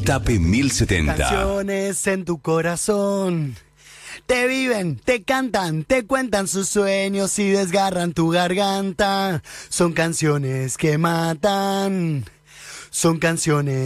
Destape 1070. Canciones en tu corazón. Te viven, te cantan, te cuentan sus sueños y desgarran tu garganta. Son canciones que matan. Son canciones